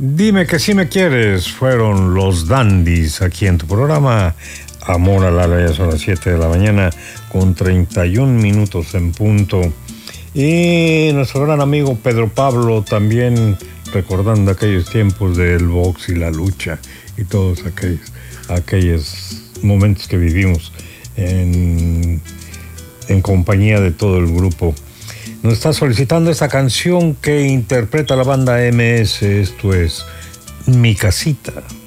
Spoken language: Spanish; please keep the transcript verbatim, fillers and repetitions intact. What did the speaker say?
Dime que si me quieres, fueron los Dandies aquí en tu programa Amor al Alba. Ya son las siete de la mañana con treinta y un minutos en punto. Y nuestro gran amigo Pedro Pablo también recordando aquellos tiempos del box y la lucha y todos aquellos, aquellos momentos que vivimos en, en compañía de todo el grupo. Nos está solicitando esta canción que interpreta la banda M S. Esto es Mi Casita.